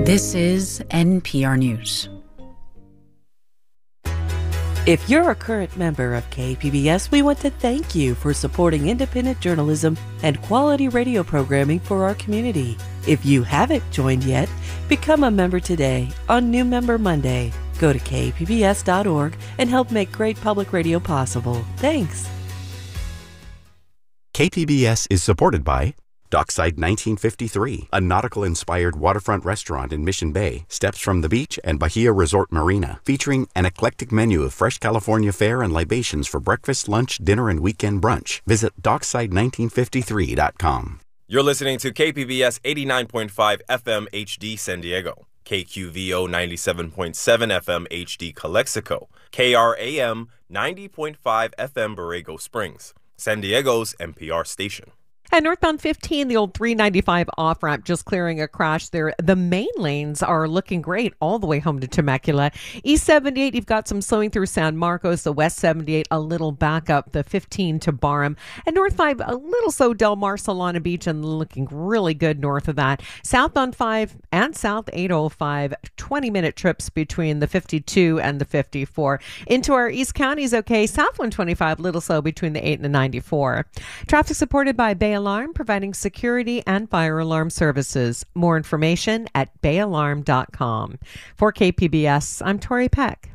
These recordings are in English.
This is NPR News. If you're a current member of KPBS, we want to thank you for supporting independent journalism and quality radio programming for our community. If you haven't joined yet, become a member today on New Member Monday. Go to kpbs.org and help make great public radio possible. Thanks. KPBS is supported by Dockside 1953, a nautical-inspired waterfront restaurant in Mission Bay, steps from the beach and Bahia Resort Marina, featuring an eclectic menu of fresh California fare and libations for breakfast, lunch, dinner, and weekend brunch. Visit dockside1953.com. You're listening to KPBS 89.5 FM HD San Diego, KQVO 97.7 FM HD Calexico, KRAM 90.5 FM Borrego Springs, San Diego's NPR station. And northbound 15, the old 395 off-ramp, just clearing a crash there. The main lanes are looking great all the way home to Temecula. East 78, you've got some slowing through San Marcos. The West 78, a little backup. The 15 to Barham. And North 5, a little slow Del Mar, Solana Beach, and looking really good north of that. Southbound 5 and South 805, 20-minute trips between the 52 and the 54. Into our East counties, okay. South 125, little slow between the 8 and the 94. Traffic supported by Bay Alarm, providing security and fire alarm services. More information at bayalarm.com. For KPBS, I'm Tori Peck.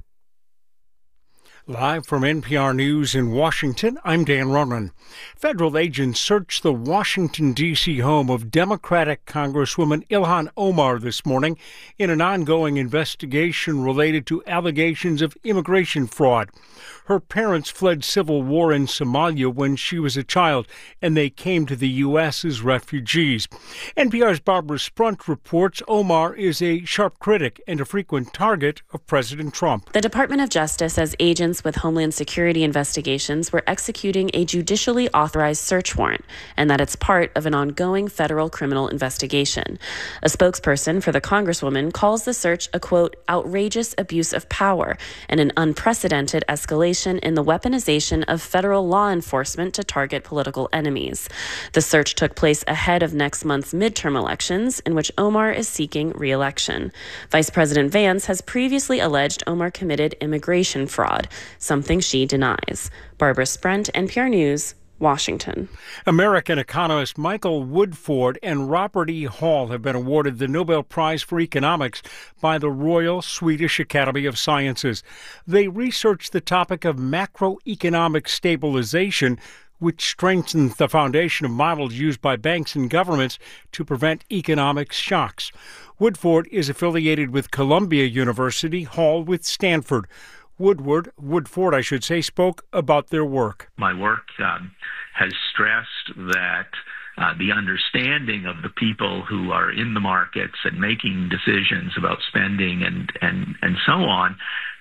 Live from NPR News in Washington, I'm Dan Ronan. Federal agents searched the Washington, D.C. home of Democratic Congresswoman Ilhan Omar this morning in an ongoing investigation related to allegations of immigration fraud. Her parents fled civil war in Somalia when she was a child, and they came to the U.S. as refugees. NPR's Barbara Sprunt reports Omar is a sharp critic and a frequent target of President Trump. The Department of Justice says agents with Homeland Security investigations were executing a judicially authorized search warrant, and that it's part of an ongoing federal criminal investigation. A spokesperson for the Congresswoman calls the search a, quote, outrageous abuse of power and an unprecedented escalation in the weaponization of federal law enforcement to target political enemies. The search took place ahead of next month's midterm elections, in which Omar is seeking re-election. Vice President Vance has previously alleged Omar committed immigration fraud, something she denies. Barbara Sprunt, NPR News, Washington. American economist Michael Woodford and Robert E. Hall have been awarded the Nobel Prize for Economics by the Royal Swedish Academy of Sciences. They researched the topic of macroeconomic stabilization, which strengthens the foundation of models used by banks and governments to prevent economic shocks. Woodford is affiliated with Columbia University, Hall with Stanford. Woodford, spoke about their work. My work has stressed that the understanding of the people who are in the markets and making decisions about spending and so on,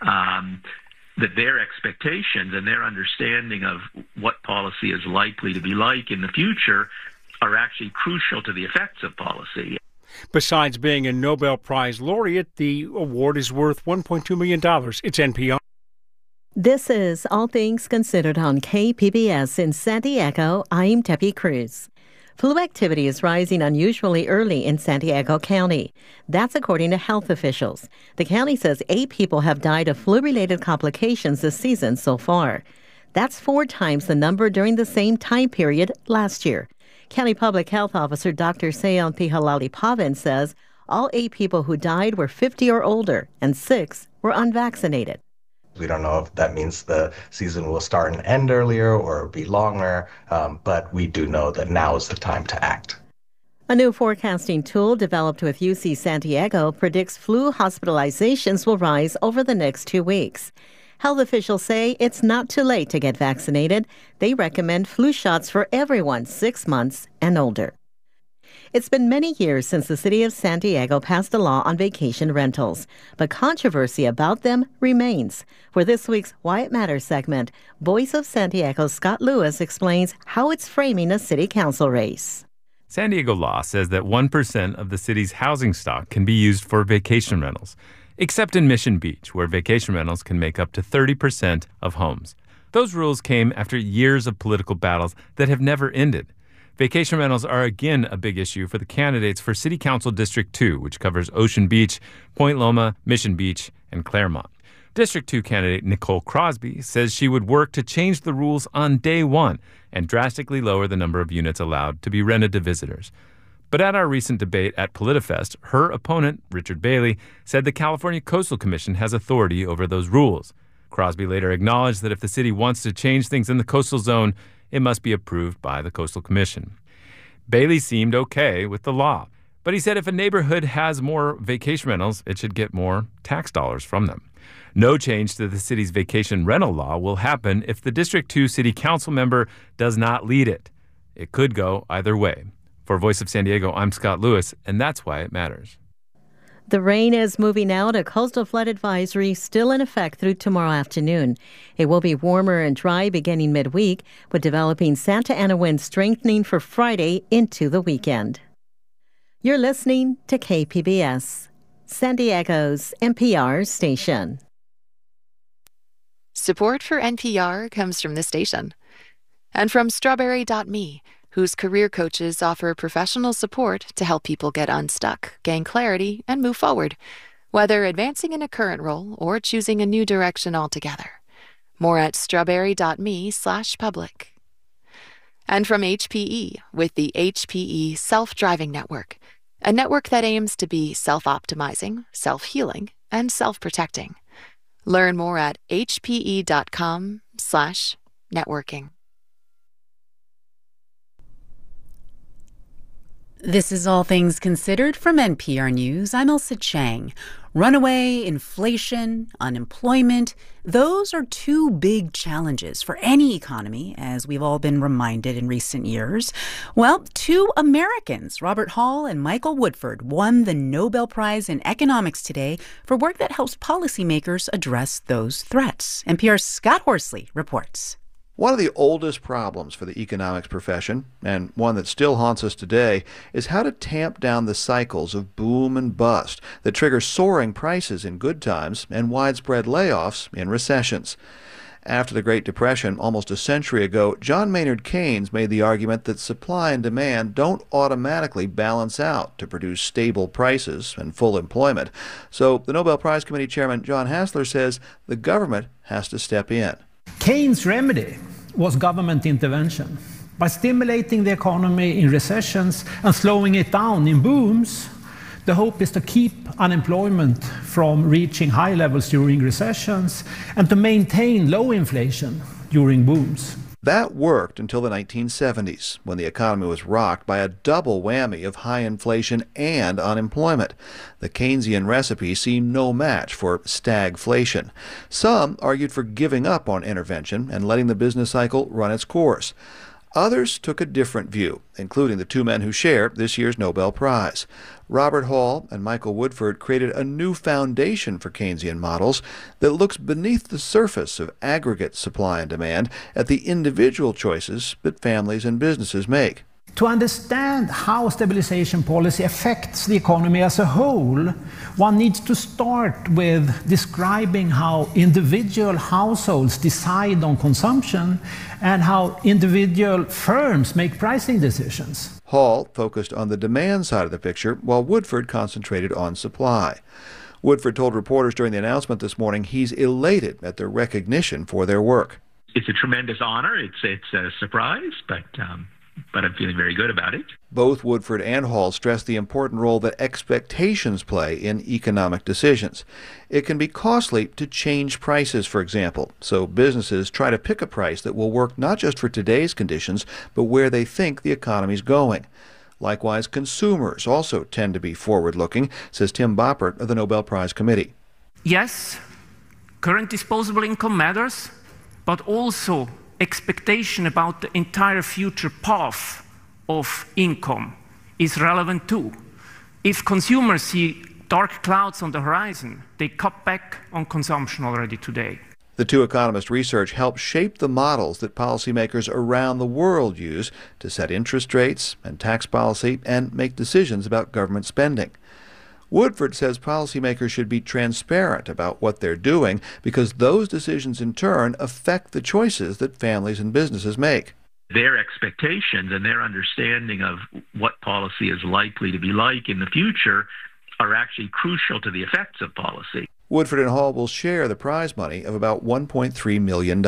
that their expectations and their understanding of what policy is likely to be like in the future are actually crucial to the effects of policy. Besides being a Nobel Prize laureate, the award is worth $1.2 million. It's NPR. This is All Things Considered on KPBS in San Diego. I'm Debbie Cruz. Flu activity is rising unusually early in San Diego County. That's according to health officials. The county says 8 people have died of flu-related complications this season so far. That's 4 times the number during the same time period last year. County Public Health Officer Dr. Sayon Pihalali-Pavan says all 8 people who died were 50 or older, and 6 were unvaccinated. We don't know if that means the season will start and end earlier or be longer, but we do know that now is the time to act. A new forecasting tool developed with UC San Diego predicts flu hospitalizations will rise over the next 2 weeks. Health officials say it's not too late to get vaccinated. They recommend flu shots for everyone 6 months and older. It's been many years since the city of San Diego passed a law on vacation rentals, but controversy about them remains. For this week's Why It Matters segment, Voice of San Diego's Scott Lewis explains how it's framing a city council race. San Diego law says that 1% of the city's housing stock can be used for vacation rentals, except in Mission Beach, where vacation rentals can make up to 30% of homes. Those rules came after years of political battles that have never ended. Vacation rentals are again a big issue for the candidates for City Council District 2, which covers Ocean Beach, Point Loma, Mission Beach, and Claremont. District 2 candidate Nicole Crosby says she would work to change the rules on day one and drastically lower the number of units allowed to be rented to visitors. But at our recent debate at PolitiFest, her opponent, Richard Bailey, said the California Coastal Commission has authority over those rules. Crosby later acknowledged that if the city wants to change things in the coastal zone, it must be approved by the Coastal Commission. Bailey seemed okay with the law, but he said if a neighborhood has more vacation rentals, it should get more tax dollars from them. No change to the city's vacation rental law will happen if the District 2 City Council member does not lead it. It could go either way. For Voice of San Diego, I'm Scott Lewis, and that's why it matters. The rain is moving out. A coastal flood advisory still in effect through tomorrow afternoon. It will be warmer and dry beginning midweek, with developing Santa Ana winds strengthening for Friday into the weekend. You're listening to KPBS, San Diego's NPR station. Support for NPR comes from this station and from Strawberry.me, whose career coaches offer professional support to help people get unstuck, gain clarity, and move forward, whether advancing in a current role or choosing a new direction altogether. More at strawberry.me/public. And from HPE, with the HPE Self-Driving Network, a network that aims to be self-optimizing, self-healing, and self-protecting. Learn more at hpe.com/networking. This is All Things Considered from NPR News. I'm Elsa Chang. Runaway, inflation, unemployment, those are two big challenges for any economy, as we've all been reminded in recent years. Well, two Americans, Robert Hall and Michael Woodford, won the Nobel Prize in Economics today for work that helps policymakers address those threats. NPR's Scott Horsley reports. One of the oldest problems for the economics profession, and one that still haunts us today, is how to tamp down the cycles of boom and bust that trigger soaring prices in good times and widespread layoffs in recessions. After the Great Depression, almost a century ago, John Maynard Keynes made the argument that supply and demand don't automatically balance out to produce stable prices and full employment. So the Nobel Prize Committee Chairman John Hassler says the government has to step in. Keynes' remedy was government intervention. By stimulating the economy in recessions and slowing it down in booms, the hope is to keep unemployment from reaching high levels during recessions and to maintain low inflation during booms. That worked until the 1970s, when the economy was rocked by a double whammy of high inflation and unemployment. The Keynesian recipe seemed no match for stagflation. Some argued for giving up on intervention and letting the business cycle run its course. Others took a different view, including the two men who share this year's Nobel Prize. Robert Hall and Michael Woodford created a new foundation for Keynesian models that looks beneath the surface of aggregate supply and demand at the individual choices that families and businesses make. To understand how stabilization policy affects the economy as a whole, one needs to start with describing how individual households decide on consumption and how individual firms make pricing decisions. Hall focused on the demand side of the picture, while Woodford concentrated on supply. Woodford told reporters during the announcement this morning he's elated at their recognition for their work. It's a tremendous honor. It's a surprise, but I'm feeling very good about it. Both Woodford and Hall stress the important role that expectations play in economic decisions. It can be costly to change prices, for example, so businesses try to pick a price that will work not just for today's conditions, but where they think the economy's going. Likewise, consumers also tend to be forward-looking, says Tim Boppert of the Nobel Prize Committee. Yes, current disposable income matters, but also expectation about the entire future path of income is relevant too. If consumers see dark clouds on the horizon, they cut back on consumption already today. The two economists' research helped shape the models that policymakers around the world use to set interest rates and tax policy and make decisions about government spending. Woodford says policymakers should be transparent about what they're doing because those decisions in turn affect the choices that families and businesses make. their expectations and their understanding of what policy is likely to be like in the future are actually crucial to the effects of policy. Woodford and Hall will share the prize money of about $1.3 million.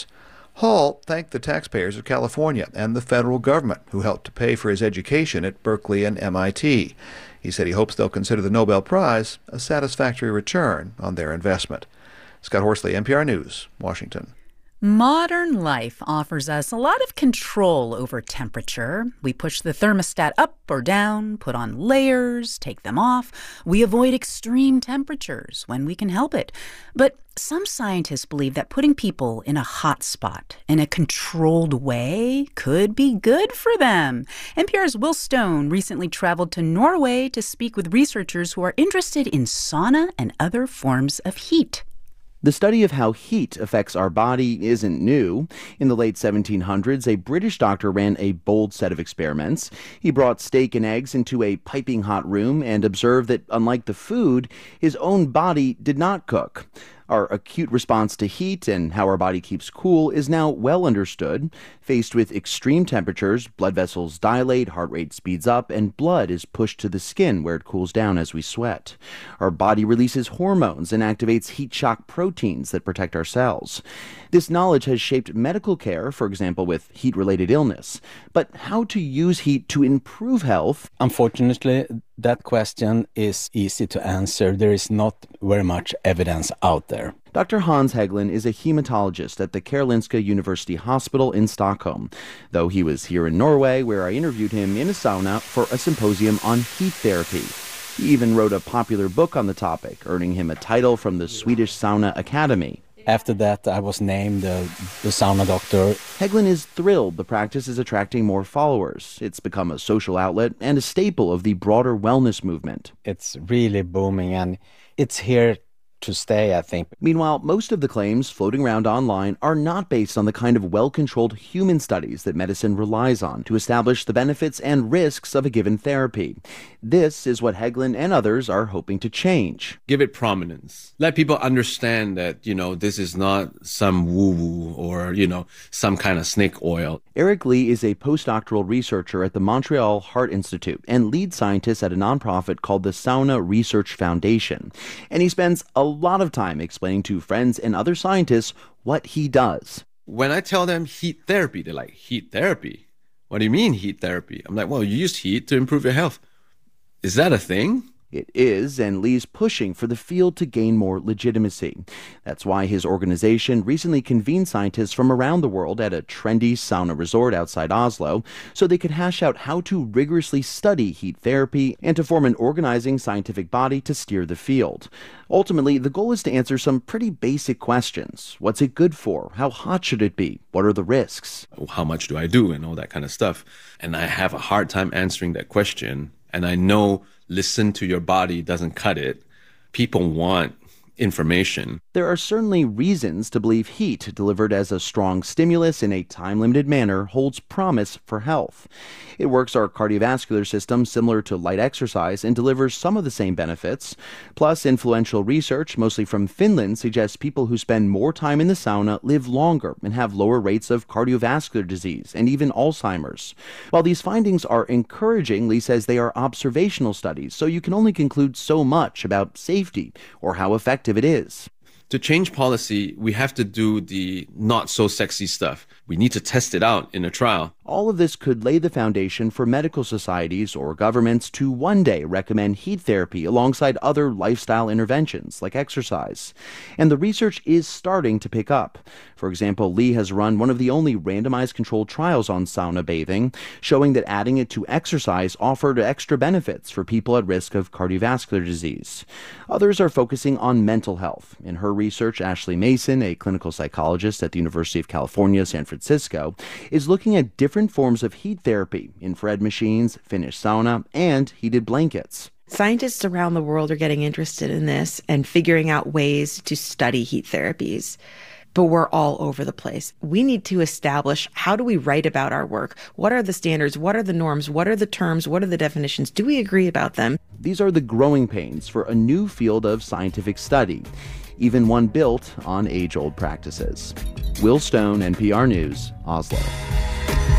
Hall thanked the taxpayers of California and the federal government who helped to pay for his education at Berkeley and MIT. He said he hopes they'll consider the Nobel Prize a satisfactory return on their investment. Scott Horsley, NPR News, Washington. Modern life offers us a lot of control over temperature. We push the thermostat up or down, put on layers, take them off. We avoid extreme temperatures when we can help it. But some scientists believe that putting people in a hot spot in a controlled way could be good for them. NPR's Will Stone recently traveled to Norway to speak with researchers who are interested in sauna and other forms of heat. The study of how heat affects our body isn't new. In the late 1700s, a British doctor ran a bold set of experiments. He brought steak and eggs into a piping hot room and observed that, unlike the food, his own body did not cook. Our acute response to heat and how our body keeps cool is now well understood. Faced with extreme temperatures, blood vessels dilate, heart rate speeds up, and blood is pushed to the skin where it cools down as we sweat. Our body releases hormones and activates heat shock proteins that protect our cells. This knowledge has shaped medical care, for example, with heat-related illness. But how to use heat to improve health? Unfortunately, that question is easy to answer. There is not very much evidence out there. Dr. Hans Hägglund is a hematologist at the Karolinska University Hospital in Stockholm, though he was here in Norway, where I interviewed him in a sauna for a symposium on heat therapy. He even wrote a popular book on the topic, earning him a title from the Swedish Sauna Academy. After that, I was named the sauna doctor. Hägglund is thrilled the practice is attracting more followers. It's become a social outlet and a staple of the broader wellness movement. It's really booming, and it's here to stay, I think. Meanwhile, most of the claims floating around online are not based on the kind of well-controlled human studies that medicine relies on to establish the benefits and risks of a given therapy. This is what Hägglund and others are hoping to change. Give it prominence. Let people understand that, this is not some woo-woo or, some kind of snake oil. Eric Lee is a postdoctoral researcher at the Montreal Heart Institute and lead scientist at a nonprofit called the Sauna Research Foundation. And he spends a lot of time explaining to friends and other scientists what he does. When I tell them heat therapy, they're like, heat therapy? What do you mean heat therapy? I'm like, well, you use heat to improve your health. Is that a thing? It is, and Lee's pushing for the field to gain more legitimacy. That's why his organization recently convened scientists from around the world at a trendy sauna resort outside Oslo so they could hash out how to rigorously study heat therapy and to form an organizing scientific body to steer the field. Ultimately, the goal is to answer some pretty basic questions. What's it good for? How hot should it be? What are the risks? How much do I do? And all that kind of stuff. And I have a hard time answering that question. And I know listen to your body doesn't cut it. People want information. There are certainly reasons to believe heat delivered as a strong stimulus in a time-limited manner holds promise for health. It works our cardiovascular system similar to light exercise and delivers some of the same benefits. Plus, influential research, mostly from Finland, suggests people who spend more time in the sauna live longer and have lower rates of cardiovascular disease and even Alzheimer's. While these findings are encouraging, Lee says they are observational studies, so you can only conclude so much about safety or how effective it is. To change policy, we have to do the not so sexy stuff. We need to test it out in a trial. All of this could lay the foundation for medical societies or governments to one day recommend heat therapy alongside other lifestyle interventions like exercise. And the research is starting to pick up. For example, Lee has run one of the only randomized controlled trials on sauna bathing, showing that adding it to exercise offered extra benefits for people at risk of cardiovascular disease. Others are focusing on mental health. In her research, Ashley Mason, a clinical psychologist at the University of California, San Francisco, is looking at different forms of heat therapy, infrared machines, Finnish sauna, and heated blankets. Scientists around the world are getting interested in this and figuring out ways to study heat therapies. But we're all over the place. We need to establish, how do we write about our work? What are the standards? What are the norms? What are the terms? What are the definitions? Do we agree about them? These are the growing pains for a new field of scientific study, even one built on age-old practices. Will Stone, NPR News, Oslo.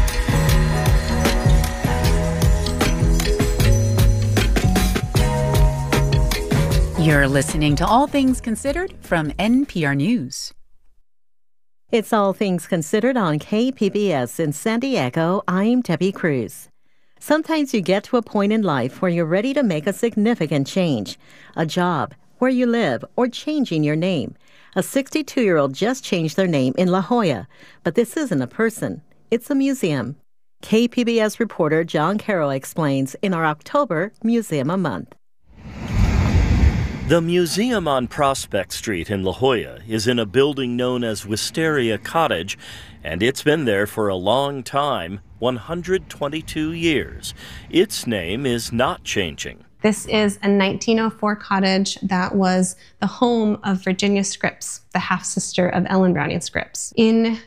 You're listening to All Things Considered from NPR News. It's All Things Considered on KPBS in San Diego. I'm Debbie Cruz. Sometimes you get to a point in life where you're ready to make a significant change. A job, where you live, or changing your name. A 62-year-old just changed their name in La Jolla. But this isn't a person. It's a museum. KPBS reporter John Carroll explains in our October Museum a Month. The museum on Prospect Street in La Jolla is in a building known as Wisteria Cottage, and it's been there for a long time, 122 years. Its name is not changing. This is a 1904 cottage that was the home of Virginia Scripps, the half-sister of Ellen Browning Scripps. In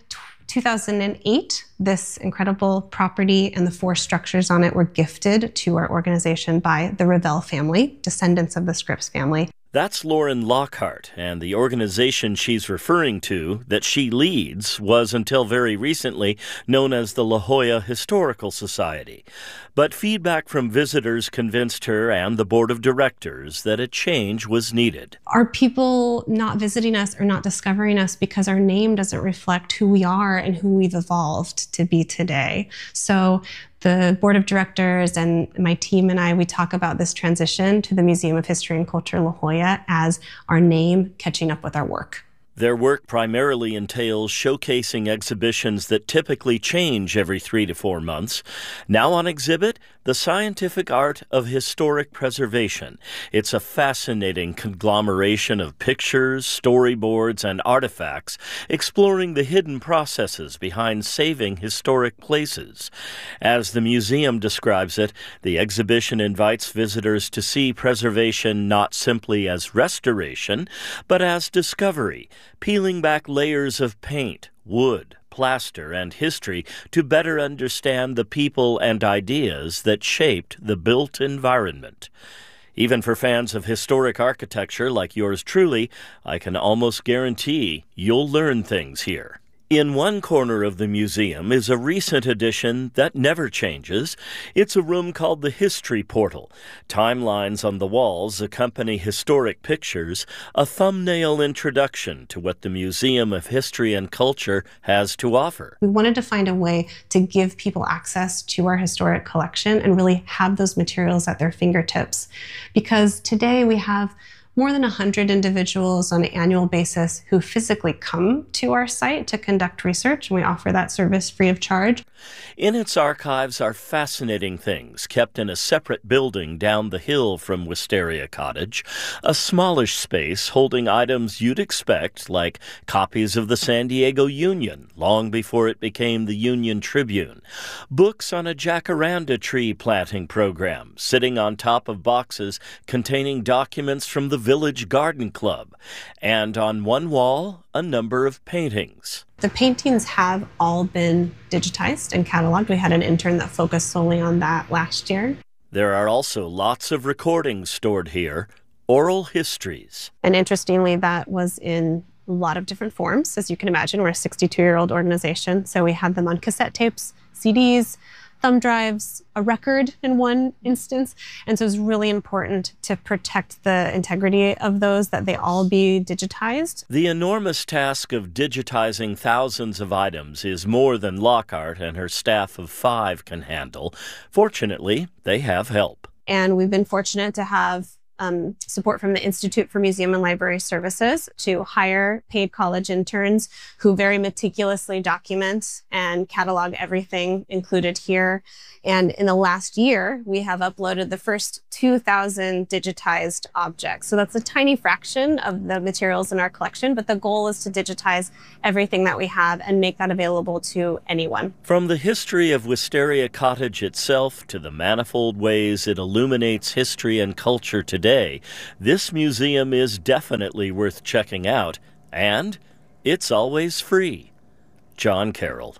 2008, this incredible property and the 4 structures on it were gifted to our organization by the Revell family, descendants of the Scripps family. That's Lauren Lockhart, and the organization she's referring to, that she leads, was until very recently known as the La Jolla Historical Society. But feedback from visitors convinced her and the board of directors that a change was needed. Are people not visiting us or not discovering us because our name doesn't reflect who we are and who we've evolved to be today? So the board of directors and my team and I, we talk about this transition to the Museum of History and Culture La Jolla as our name catching up with our work. Their work primarily entails showcasing exhibitions that typically change every 3 to 4 months. Now on exhibit, The Scientific Art of Historic Preservation. It's a fascinating conglomeration of pictures, storyboards, and artifacts exploring the hidden processes behind saving historic places. As the museum describes it, the exhibition invites visitors to see preservation not simply as restoration, but as discovery, peeling back layers of paint, wood, plaster, and history to better understand the people and ideas that shaped the built environment. Even for fans of historic architecture like yours truly, I can almost guarantee you'll learn things here. In one corner of the museum is a recent addition that never changes. It's a room called the History Portal. Timelines on the walls accompany historic pictures, a thumbnail introduction to what the Museum of History and Culture has to offer. We wanted to find a way to give people access to our historic collection and really have those materials at their fingertips. Because today we have more than 100 individuals on an annual basis who physically come to our site to conduct research, and we offer that service free of charge. In its archives are fascinating things kept in a separate building down the hill from Wisteria Cottage, a smallish space holding items you'd expect, like copies of the San Diego Union, long before it became the Union Tribune, books on a jacaranda tree planting program, sitting on top of boxes containing documents from the Village Garden Club, and on one wall, a number of paintings. The paintings have all been digitized and cataloged. We had an intern that focused solely on that last year. There are also lots of recordings stored here, oral histories. And interestingly, that was in a lot of different forms. As you can imagine, we're a 62-year-old organization, so we had them on cassette tapes, CDs, thumb drives, a record in one instance. And so it's really important to protect the integrity of those, that they all be digitized. The enormous task of digitizing thousands of items is more than Lockhart and her staff of 5 can handle. Fortunately, they have help. And we've been fortunate to have support from the Institute for Museum and Library Services to hire paid college interns who very meticulously document and catalog everything included here. And in the last year, we have uploaded the first 2,000 digitized objects. So that's a tiny fraction of the materials in our collection, but the goal is to digitize everything that we have and make that available to anyone. From the history of Wisteria Cottage itself to the manifold ways it illuminates history and culture today, this museum is definitely worth checking out, and it's always free. John Carroll,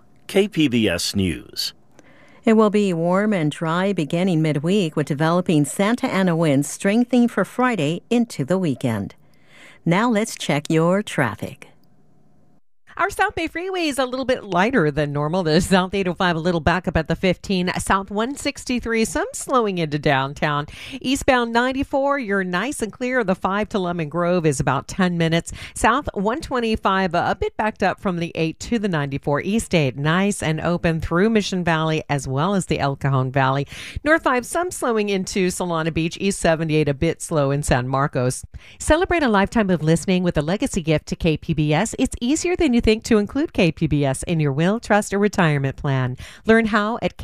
KPBS News. It will be warm and dry beginning midweek with developing Santa Ana winds strengthening for Friday into the weekend. Now let's check your traffic. Our South Bay Freeway is a little bit lighter than normal. The South 805 a little back up at the 15. South 163, some slowing into downtown. Eastbound 94, you're nice and clear. The 5 to Lemon Grove is about 10 minutes. South 125, a bit backed up from the 8 to the 94. East 8, nice and open through Mission Valley as well as the El Cajon Valley. North 5, some slowing into Solana Beach. East 78, a bit slow in San Marcos. Celebrate a lifetime of listening with a legacy gift to KPBS. It's easier than you think to include KPBS in your will, trust, or retirement plan. Learn how at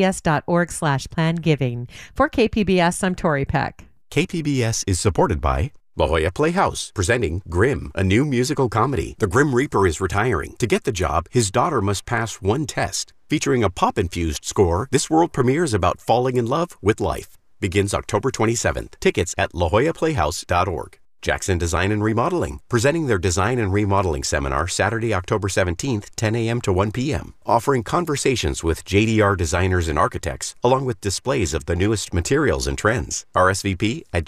kpbs.org/plangiving. For KPBS, I'm Tori Peck. KPBS is supported by La Jolla Playhouse, presenting Grimm, a new musical comedy. The Grim Reaper is retiring. To get the job, his daughter must pass one test. Featuring a pop-infused score, this world premiere is about falling in love with life. Begins October 27th. Tickets at lajollaplayhouse.org. Jackson Design and Remodeling, presenting their Design and Remodeling Seminar Saturday, October 17th, 10 a.m. to 1 p.m., offering conversations with JDR designers and architects, along with displays of the newest materials and trends. RSVP at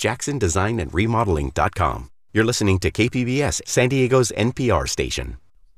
jacksondesignandremodeling.com. You're listening to KPBS, San Diego's NPR station.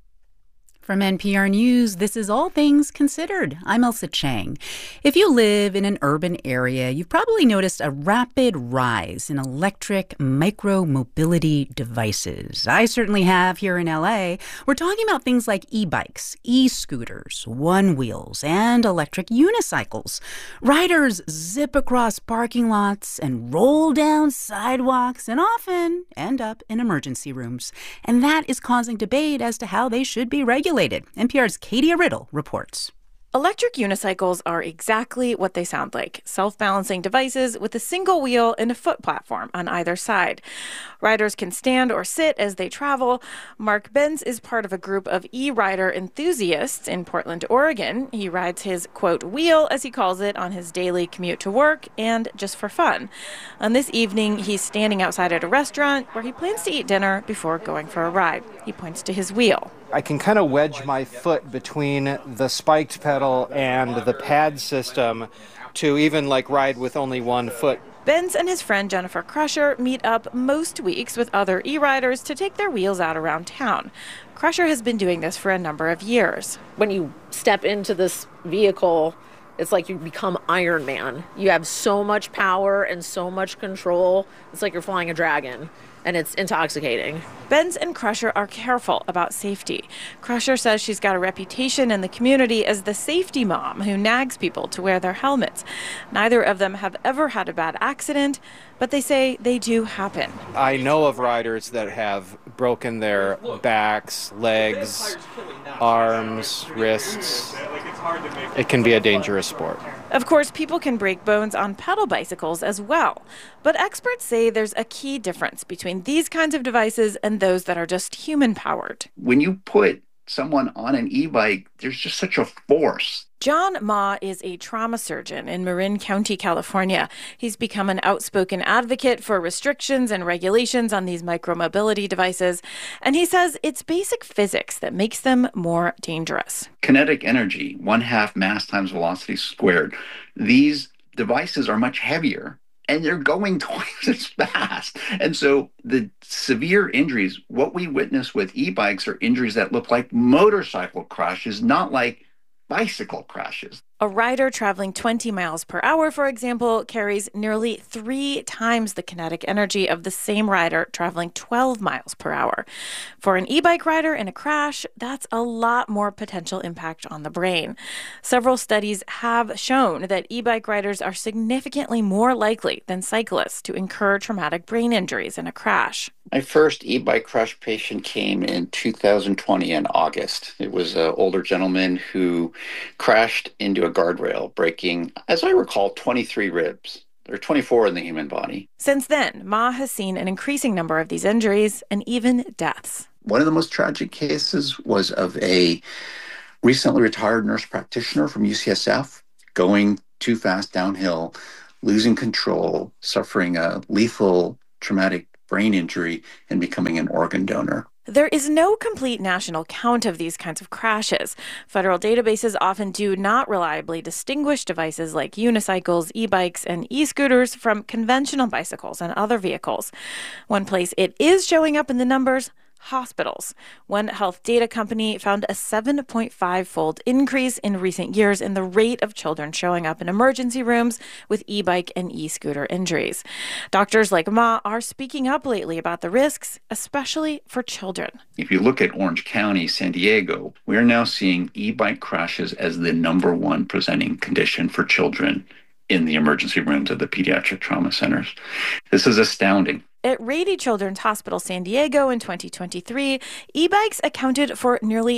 From NPR News, this is All Things Considered. I'm Elsa Chang. If you live in an urban area, you've probably noticed a rapid rise in electric micro-mobility devices. I certainly have here in LA. We're talking about things like e-bikes, e-scooters, one-wheels, and electric unicycles. Riders zip across parking lots and roll down sidewalks and often end up in emergency rooms. And that is causing debate as to how they should be regulated. NPR's Katia Riddle reports. Electric unicycles are exactly what they sound like, self-balancing devices with a single wheel and a foot platform on either side. Riders can stand or sit as they travel. Mark Benz is part of a group of e-rider enthusiasts in Portland, Oregon. He rides his, quote, wheel, as he calls it, on his daily commute to work and just for fun. On this evening, he's standing outside at a restaurant where he plans to eat dinner before going for a ride. He points to his wheel. I can kind of wedge my foot between the spiked pedal and the pad system to even ride with only one foot. Benz and his friend Jennifer Crusher meet up most weeks with other e-riders to take their wheels out around town. Crusher has been doing this for a number of years. When you step into this vehicle, it's like you become Iron Man. You have so much power and so much control. It's like you're flying a dragon. And it's intoxicating. Benz and Crusher are careful about safety. Crusher says she's got a reputation in the community as the safety mom who nags people to wear their helmets. Neither of them have ever had a bad accident, but they say they do happen. I know of riders that have broken their backs, legs, arms, wrists. It can be a dangerous sport. Of course, people can break bones on pedal bicycles as well. But experts say there's a key difference between these kinds of devices and those that are just human-powered. When you put someone on an e-bike, there's just such a force. John Ma is a trauma surgeon in Marin County, California. He's become an outspoken advocate for restrictions and regulations on these micromobility devices. And he says it's basic physics that makes them more dangerous. Kinetic energy, 1/2 mass times velocity squared. These devices are much heavier and they're going twice as fast. And so the severe injuries, what we witness with e-bikes are injuries that look like motorcycle crashes, not like bicycle crashes. A rider traveling 20 miles per hour, for example, carries nearly 3 times the kinetic energy of the same rider traveling 12 miles per hour. For an e-bike rider in a crash, that's a lot more potential impact on the brain. Several studies have shown that e-bike riders are significantly more likely than cyclists to incur traumatic brain injuries in a crash. My first e-bike crash patient came in 2020 in August. It was an older gentleman who crashed into a guardrail, breaking, as I recall, 23 ribs. There are 24 in the human body. Since then, Ma has seen an increasing number of these injuries and even deaths. One of the most tragic cases was of a recently retired nurse practitioner from UCSF going too fast downhill, losing control, suffering a lethal traumatic brain injury, and becoming an organ donor. There is no complete national count of these kinds of crashes. Federal databases often do not reliably distinguish devices like unicycles, e-bikes, and e-scooters from conventional bicycles and other vehicles. One place it is showing up in the numbers: hospitals. One health data company found a 7.5-fold increase in recent years in the rate of children showing up in emergency rooms with e-bike and e-scooter injuries. Doctors like Ma are speaking up lately about the risks, especially for children. If you look at Orange County, San Diego, we are now seeing e-bike crashes as the number one presenting condition for children in the emergency rooms of the pediatric trauma centers. This is astounding. At Rady Children's Hospital San Diego in 2023, e-bikes accounted for nearly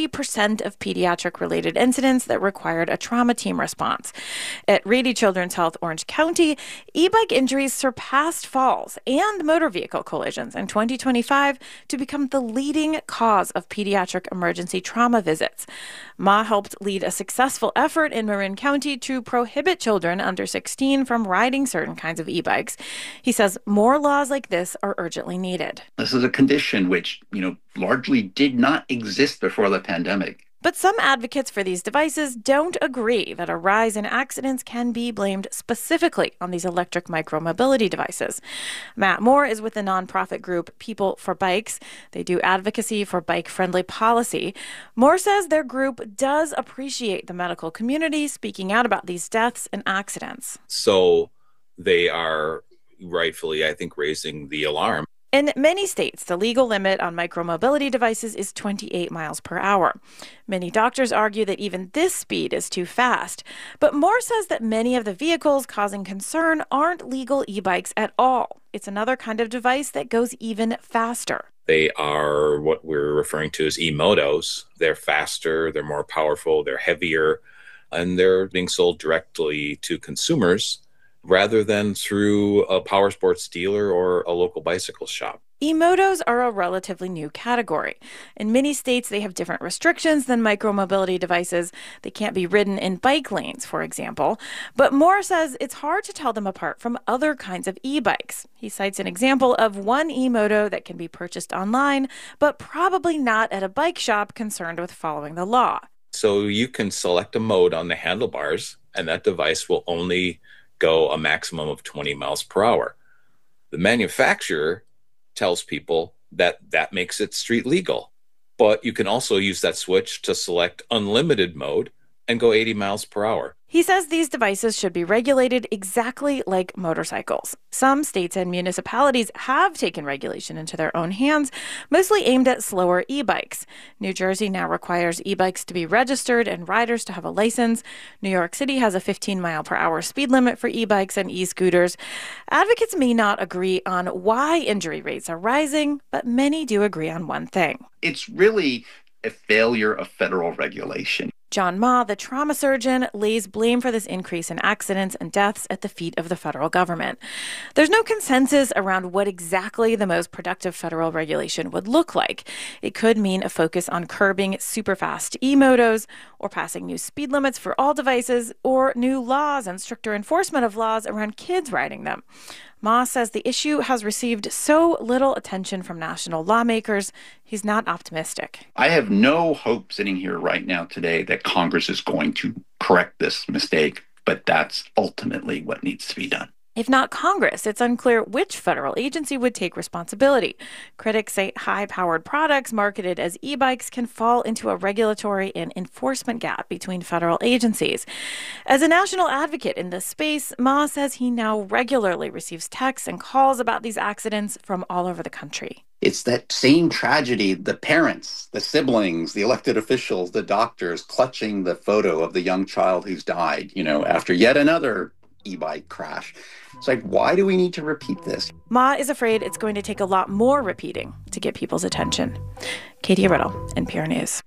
40% of pediatric-related incidents that required a trauma team response. At Rady Children's Health Orange County, e-bike injuries surpassed falls and motor vehicle collisions in 2025 to become the leading cause of pediatric emergency trauma visits. Ma helped lead a successful effort in Marin County to prohibit children under 16 from riding certain kinds of e-bikes. He says more laws like this are urgently needed. This is a condition which, largely did not exist before the pandemic. But some advocates for these devices don't agree that a rise in accidents can be blamed specifically on these electric micromobility devices. Matt Moore is with the nonprofit group People for Bikes. They do advocacy for bike-friendly policy. Moore says their group does appreciate the medical community speaking out about these deaths and accidents. So they are rightfully, I think, raising the alarm. In many states, the legal limit on micromobility devices is 28 miles per hour. Many doctors argue that even this speed is too fast. But Moore says that many of the vehicles causing concern aren't legal e-bikes at all. It's another kind of device that goes even faster. They are what we're referring to as e-motos. They're faster, they're more powerful, they're heavier, and they're being sold directly to consumers rather than through a power sports dealer or a local bicycle shop. E-motos are a relatively new category. In many states, they have different restrictions than micromobility devices. They can't be ridden in bike lanes, for example. But Moore says it's hard to tell them apart from other kinds of e-bikes. He cites an example of one e-moto that can be purchased online, but probably not at a bike shop concerned with following the law. So you can select a mode on the handlebars, and that device will only go a maximum of 20 miles per hour. The manufacturer tells people that that makes it street legal, but you can also use that switch to select unlimited mode and go 80 miles per hour. He says these devices should be regulated exactly like motorcycles. Some states and municipalities have taken regulation into their own hands, mostly aimed at slower e-bikes. New Jersey now requires e-bikes to be registered and riders to have a license. New York City has a 15-mile-per-hour speed limit for e-bikes and e-scooters. Advocates may not agree on why injury rates are rising, but many do agree on one thing. It's really a failure of federal regulation. John Ma, the trauma surgeon, lays blame for this increase in accidents and deaths at the feet of the federal government. There's no consensus around what exactly the most productive federal regulation would look like. It could mean a focus on curbing super-fast e-motos, or passing new speed limits for all devices, or new laws and stricter enforcement of laws around kids riding them. Ma says the issue has received so little attention from national lawmakers, he's not optimistic. I have no hope sitting here right now today that Congress is going to correct this mistake, but that's ultimately what needs to be done. If not Congress, it's unclear which federal agency would take responsibility. Critics say high-powered products marketed as e-bikes can fall into a regulatory and enforcement gap between federal agencies. As a national advocate in this space, Ma says he now regularly receives texts and calls about these accidents from all over the country. It's that same tragedy, the parents, the siblings, the elected officials, the doctors clutching the photo of the young child who's died, after yet another e-bike crash. It's like, why do we need to repeat this? Ma is afraid it's going to take a lot more repeating to get people's attention. Katie Riddle, NPR News.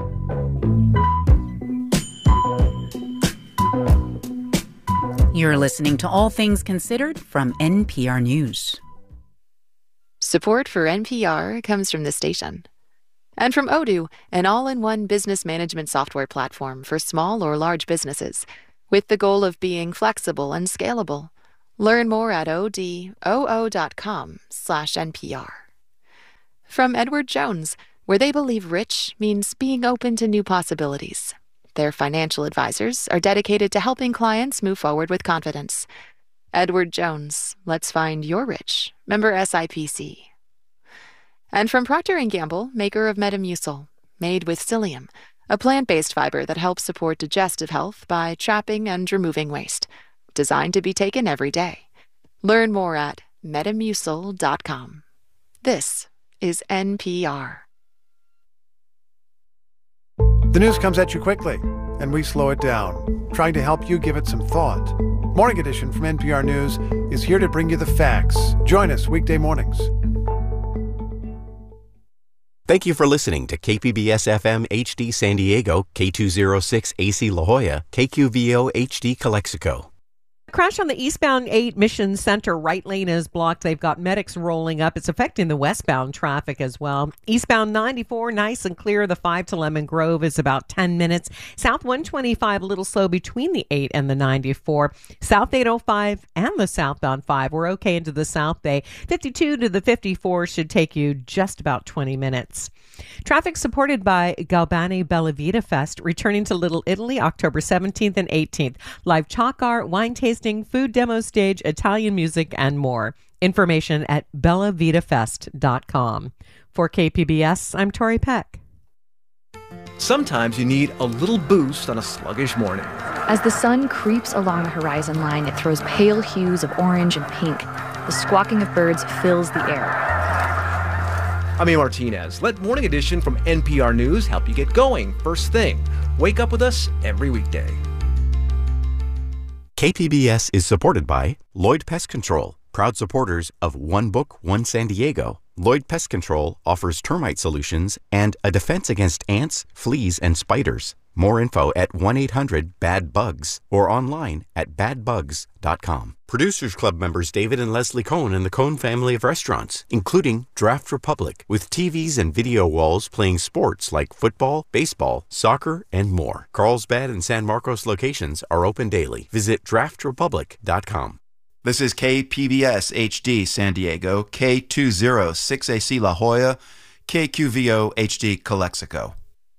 You're listening to All Things Considered from NPR News. Support for NPR comes from the station. And from Odoo, an all-in-one business management software platform for small or large businesses, with the goal of being flexible and scalable. Learn more at odoo.com/NPR. From Edward Jones, where they believe rich means being open to new possibilities. Their financial advisors are dedicated to helping clients move forward with confidence. Edward Jones, let's find your rich. Member SIPC. And from Procter & Gamble, maker of Metamucil, made with psyllium, a plant-based fiber that helps support digestive health by trapping and removing waste. Designed to be taken every day. Learn more at metamucil.com. This is NPR. The news comes at you quickly, and we slow it down, trying to help you give it some thought. Morning Edition from NPR News is here to bring you the facts. Join us weekday mornings. Thank you for listening to KPBS-FM HD San Diego, K206 AC La Jolla, KQVO HD Calexico. Crash on the eastbound 8 Mission Center. Right lane is blocked. They've got medics rolling up. It's affecting the westbound traffic as well. Eastbound 94, nice and clear. The 5 to Lemon Grove is about 10 minutes. South 125, a little slow between the 8 and the 94. South 805 and the southbound 5. We're okay into the South Bay. 52 to the 54 should take you just about 20 minutes. Traffic supported by Galbani Bella Vita Fest, returning to Little Italy October 17th and 18th. Live chalk art, wine tasting, food demo stage, Italian music, and more. Information at bellavitafest.com. For KPBS, I'm Tori Peck. Sometimes you need a little boost on a sluggish morning. As the sun creeps along the horizon line, it throws pale hues of orange and pink. The squawking of birds fills the air. I'm Ian Martinez. Let Morning Edition from NPR News help you get going first thing. Wake up with us every weekday. KPBS is supported by Lloyd Pest Control, proud supporters of One Book, One San Diego. Lloyd Pest Control offers termite solutions and a defense against ants, fleas, and spiders. More info at 1-800-BAD-BUGS or online at badbugs.com. Producers Club members David and Leslie Cohn and the Cohn family of restaurants, including Draft Republic, with TVs and video walls playing sports like football, baseball, soccer, and more. Carlsbad and San Marcos locations are open daily. Visit draftrepublic.com. This is KPBS HD San Diego, K206AC La Jolla, KQVO HD Calexico.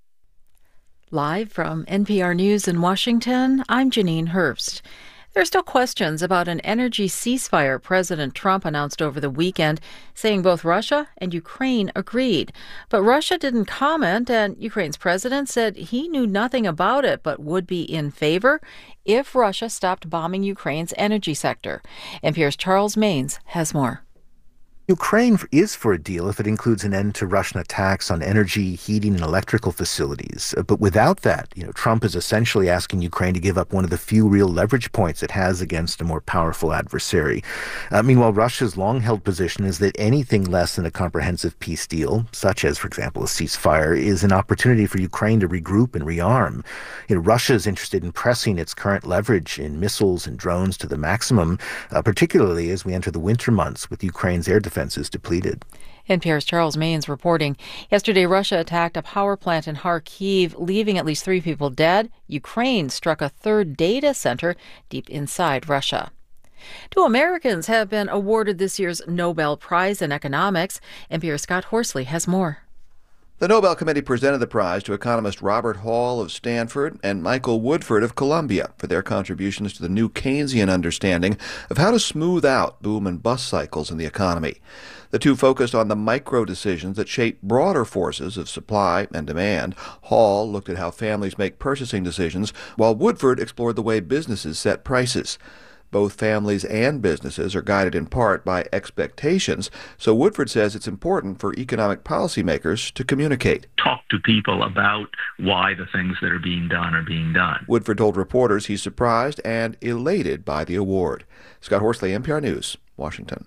Live from NPR News in Washington, I'm Janine Herbst. There are still questions about an energy ceasefire President Trump announced over the weekend, saying both Russia and Ukraine agreed. But Russia didn't comment, and Ukraine's president said he knew nothing about it but would be in favor if Russia stopped bombing Ukraine's energy sector. NPR's Charles Maynes has more. Ukraine is for a deal if it includes an end to Russian attacks on energy, heating, and electrical facilities. But without that, Trump is essentially asking Ukraine to give up one of the few real leverage points it has against a more powerful adversary. Meanwhile, Russia's long-held position is that anything less than a comprehensive peace deal, such as, for example, a ceasefire, is an opportunity for Ukraine to regroup and rearm. Russia is interested in pressing its current leverage in missiles and drones to the maximum, particularly as we enter the winter months with Ukraine's air defenses depleted. NPR's Charles Maynes reporting. Yesterday, Russia attacked a power plant in Kharkiv, leaving at least 3 people dead. Ukraine struck a third data center deep inside Russia. 2 Americans have been awarded this year's Nobel Prize in Economics. NPR's Scott Horsley has more. The Nobel Committee presented the prize to economist Robert Hall of Stanford and Michael Woodford of Columbia for their contributions to the new Keynesian understanding of how to smooth out boom and bust cycles in the economy. The two focused on the micro decisions that shape broader forces of supply and demand. Hall looked at how families make purchasing decisions, while Woodford explored the way businesses set prices. Both families and businesses are guided in part by expectations, so Woodford says it's important for economic policymakers to communicate. Talk to people about why the things that are being done are being done. Woodford told reporters he's surprised and elated by the award. Scott Horsley, NPR News, Washington.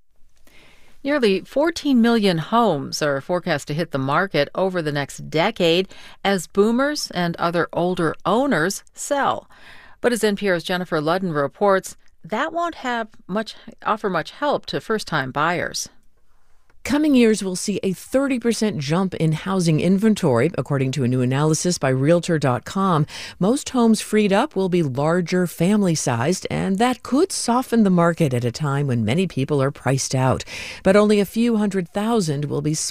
Nearly 14 million homes are forecast to hit the market over the next decade as boomers and other older owners sell. But as NPR's Jennifer Ludden reports, that won't offer much help to first-time buyers. Coming years will see a 30% jump in housing inventory, according to a new analysis by Realtor.com. Most homes freed up will be larger, family-sized, and that could soften the market at a time when many people are priced out. But only a few 100,000 will be